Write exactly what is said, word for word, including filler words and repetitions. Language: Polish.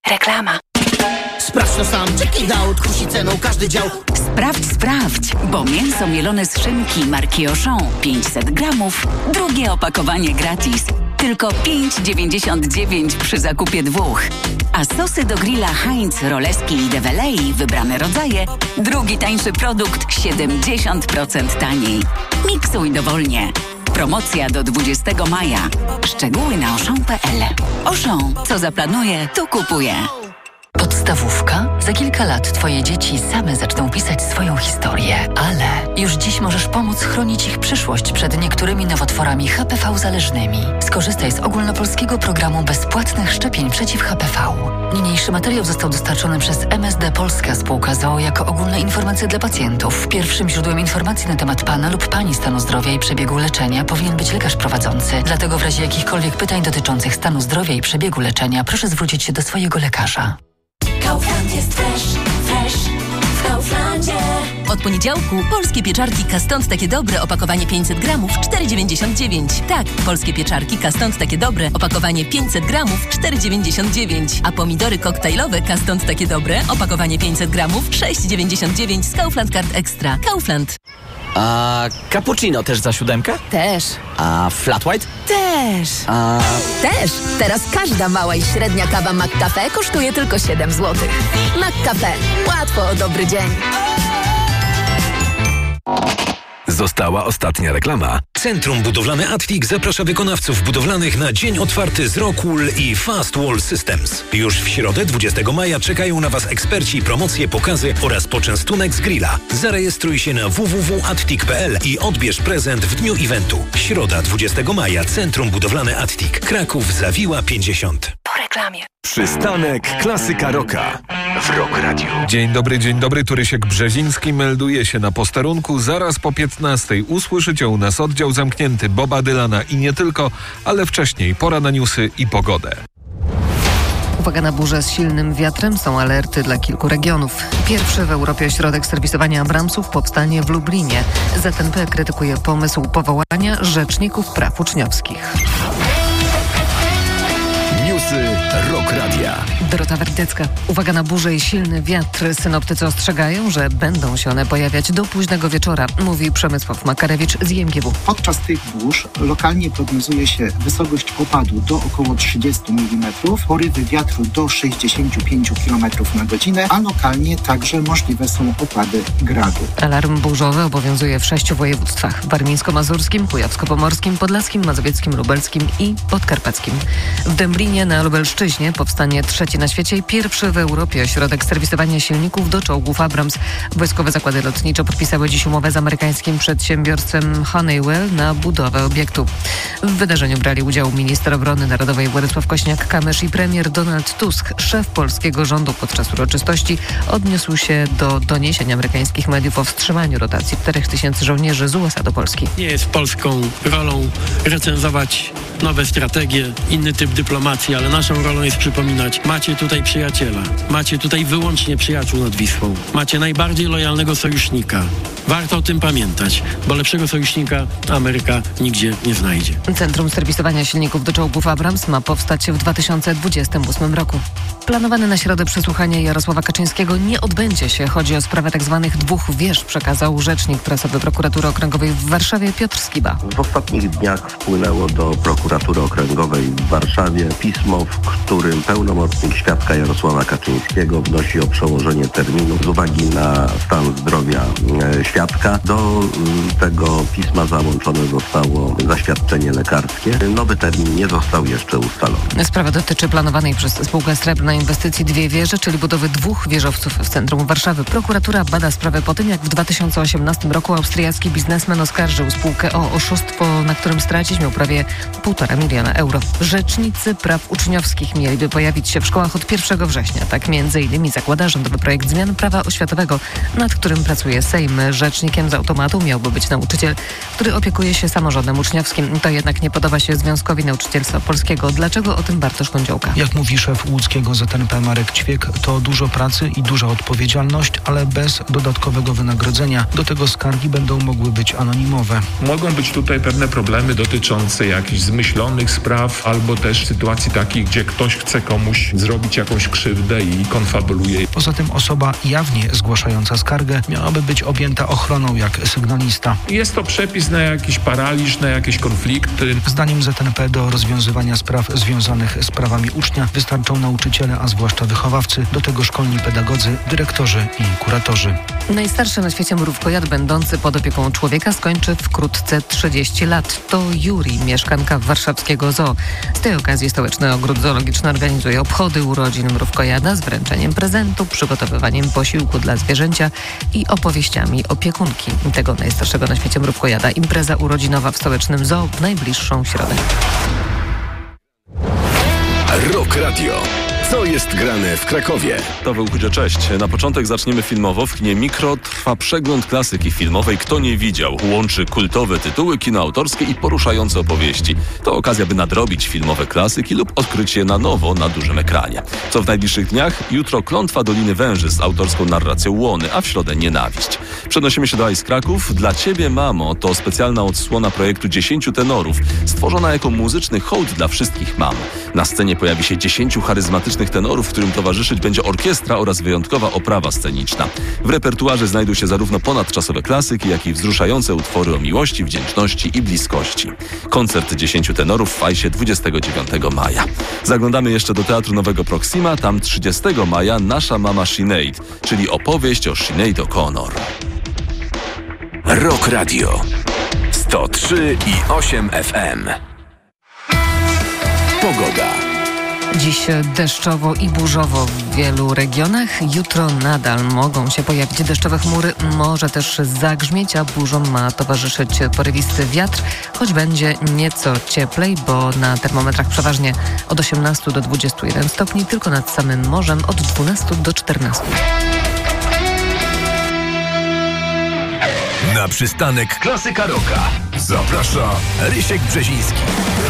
Reklama. Sprawdź to sam, check it out, kusi ceną każdy dział. Sprawdź, sprawdź, bo mięso mielone z szynki marki Auchan pięćset gramów, drugie opakowanie gratis. Tylko pięć dziewięćdziesiąt dziewięć przy zakupie dwóch. A sosy do grilla Heinz, Roleski i Develei, wybrane rodzaje, drugi tańszy produkt siedemdziesiąt procent taniej. Miksuj dowolnie. Promocja do dwudziestego maja. Szczegóły na auchan kropka p l. Auchan, co zaplanuje, to kupuje. Podstawówka? Za kilka lat twoje dzieci same zaczną pisać swoją historię, ale już dziś możesz pomóc chronić ich przyszłość przed niektórymi nowotworami H P V zależnymi. Skorzystaj z ogólnopolskiego programu bezpłatnych szczepień przeciw H P V. Niniejszy materiał został dostarczony przez M S D Polska Spółka z o o jako ogólne informacje dla pacjentów. Pierwszym źródłem informacji na temat pana lub pani stanu zdrowia i przebiegu leczenia powinien być lekarz prowadzący. Dlatego w razie jakichkolwiek pytań dotyczących stanu zdrowia i przebiegu leczenia proszę zwrócić się do swojego lekarza. Kaufland jest fresh, fresh w Kauflandzie. Od poniedziałku polskie pieczarki Kastąd takie dobre, opakowanie pięćset gramów, cztery dziewięćdziesiąt dziewięć. Tak, polskie pieczarki Kastąd takie dobre, opakowanie pięćset gramów, cztery dziewięćdziesiąt dziewięć. A pomidory koktajlowe Kastąd takie dobre, opakowanie pięćset gramów, sześć dziewięćdziesiąt dziewięć z Kaufland Card Extra. Kaufland. A cappuccino też za siódemkę? Też. A flat white? Też. A... Też. Teraz każda mała i średnia kawa McCafe kosztuje tylko siedem złotych. McCafe. Łatwo o dobry dzień. Została ostatnia reklama. Centrum Budowlane Atwig zaprasza wykonawców budowlanych na dzień otwarty z Rockwool i Fast Wall Systems. Już w środę dwudziestego maja czekają na Was eksperci, promocje, pokazy oraz poczęstunek z grilla. Zarejestruj się na w w w kropka atwig kropka p l i odbierz prezent w dniu eventu. Środa dwudziestego maja. Centrum Budowlane Atwig. Kraków, Zawiła pięćdziesiąt. Po reklamie. Przystanek Klasyka Rocka w Rock Radio. Dzień dobry, dzień dobry. Turysiek Brzeziński melduje się na posterunku. Zaraz po piętnastej usłyszycie u nas oddział zamknięty Boba Dylana i nie tylko, ale wcześniej pora na newsy i pogodę. Uwaga na burzę z silnym wiatrem, są alerty dla kilku regionów. Pierwszy w Europie ośrodek serwisowania Abramsów powstanie w Lublinie. Z N P krytykuje pomysł powołania rzeczników praw uczniowskich. Newsy Rock Radia. Dorota Wardecka. Uwaga na burzę i silny wiatr. Synoptycy ostrzegają, że będą się one pojawiać do późnego wieczora, mówi Przemysław Makarewicz z I M G W. Podczas tych burz lokalnie prognozuje się wysokość opadu do około trzydziestu milimetrów, porywy wiatru do sześćdziesięciu pięciu kilometrów na godzinę, a lokalnie także możliwe są opady gradu. Alarm burzowy obowiązuje w sześciu województwach: warmińsko-mazurskim, kujawsko-pomorskim, podlaskim, mazowieckim, lubelskim i podkarpackim. W Dęblinie na Lubelszczyźnie powstanie trzeci na świecie i pierwszy w Europie ośrodek serwisowania silników do czołgów Abrams. Wojskowe zakłady lotnicze podpisały dziś umowę z amerykańskim przedsiębiorcą Honeywell na budowę obiektu. W wydarzeniu brali udział minister obrony narodowej Władysław Kośniak-Kamysz i premier Donald Tusk. Szef polskiego rządu podczas uroczystości odniósł się do doniesień amerykańskich mediów o wstrzymaniu rotacji czterech tysięcy żołnierzy z U S A do Polski. Nie jest polską rolą recenzować nowe strategie, inny typ dyplomacji, ale naszą rolą jest przypominać: macie tutaj przyjaciela, macie tutaj wyłącznie przyjaciół nad Wisłą, macie najbardziej lojalnego sojusznika. Warto o tym pamiętać, bo lepszego sojusznika Ameryka nigdzie nie znajdzie. Centrum serwisowania silników do czołgów Abrams ma powstać w dwa tysiące dwudziestym ósmym roku. Planowane na środę przesłuchanie Jarosława Kaczyńskiego nie odbędzie się. Chodzi o sprawę tzw. dwóch wież, przekazał rzecznik prasowy Prokuratury Okręgowej w Warszawie Piotr Skiba. W ostatnich dniach wpłynęło do Prokuratury Okręgowej w Warszawie pismo, w którym pełnomocnik świadka Jarosława Kaczyńskiego wnosi o przełożenie terminu z uwagi na stan zdrowia e, świadka. Do e, tego pisma załączone zostało zaświadczenie lekarskie. Nowy termin nie został jeszcze ustalony. Sprawa dotyczy planowanej przez spółkę Srebrna inwestycji Dwie Wieże, czyli budowy dwóch wieżowców w centrum Warszawy. Prokuratura bada sprawę po tym, jak w dwa tysiące osiemnastym roku austriacki biznesmen oskarżył spółkę o oszustwo, na którym stracić miał prawie półtora miliona euro. Rzecznicy praw uczniowskich mieliby pojawić się w szkołach od pierwszego września. Tak między innymi zakłada rządowy projekt zmian prawa oświatowego, nad którym pracuje Sejm. Rzecznikiem z automatu miałby być nauczyciel, który opiekuje się samorządem uczniowskim. To jednak nie podoba się Związkowi Nauczycielstwa Polskiego. Dlaczego? O tym Bartosz Kądziołka. Jak mówi szef łódzkiego Z N P Marek Ćwiek, to dużo pracy i duża odpowiedzialność, ale bez dodatkowego wynagrodzenia. Do tego skargi będą mogły być anonimowe. Mogą być tutaj pewne problemy dotyczące jakichś zmyślnych niewymyślonych spraw, albo też sytuacji takich, gdzie ktoś chce komuś zrobić jakąś krzywdę i konfabuluje. Poza tym osoba jawnie zgłaszająca skargę miałaby być objęta ochroną jak sygnalista. Jest to przepis na jakiś paraliż, na jakieś konflikty. Zdaniem Z N P do rozwiązywania spraw związanych z prawami ucznia wystarczą nauczyciele, a zwłaszcza wychowawcy, do tego szkolni pedagodzy, dyrektorzy i kuratorzy. Najstarszy na świecie mrówkojad będący pod opieką człowieka skończy wkrótce trzydzieści lat. To Juri, mieszkanka warszawskiego zoo. Z tej okazji Stołeczny Ogród Zoologiczny organizuje obchody urodzin mrówkojada z wręczeniem prezentu, przygotowywaniem posiłku dla zwierzęcia i opowieściami opiekunki tego najstarszego na świecie mrówkojada. Impreza urodzinowa w Stołecznym Zoo w najbliższą środę. Rock Radio. Co jest grane w Krakowie? Paweł Chudzia, cześć. Na początek zaczniemy filmowo. W kinie Mikro trwa przegląd klasyki filmowej Kto nie widział. Łączy kultowe tytuły, kino autorskie i poruszające opowieści. To okazja, by nadrobić filmowe klasyki lub odkryć je na nowo na dużym ekranie. Co w najbliższych dniach? Jutro Klątwa Doliny Węży z autorską narracją Łony, a w środę Nienawiść. Przenosimy się do Ice Kraków. Dla Ciebie, mamo, to specjalna odsłona projektu dziesięciu tenorów, stworzona jako muzyczny hołd dla wszystkich mam. Na scenie pojawi się dziesięciu charyzmatycznych tenorów, którym towarzyszyć będzie orkiestra oraz wyjątkowa oprawa sceniczna. W repertuarze znajdą się zarówno ponadczasowe klasyki, jak i wzruszające utwory o miłości, wdzięczności i bliskości. Koncert dziesięciu tenorów w Fajsie dwudziestego dziewiątego maja. Zaglądamy jeszcze do Teatru Nowego Proxima, tam trzydziestego maja Nasza mama Sinead, czyli opowieść o Sinead O'Connor. Rock Radio sto trzy i osiem F M. Pogoda. Dziś deszczowo i burzowo w wielu regionach. Jutro nadal mogą się pojawić deszczowe chmury. Może też zagrzmieć, a burzom ma towarzyszyć porywisty wiatr, choć będzie nieco cieplej, bo na termometrach przeważnie od osiemnastu do dwudziestu jeden stopni, tylko nad samym morzem od dwunastu do czternastu. Na przystanek Klasyka Rocka zaprasza Rysiek Brzeziński.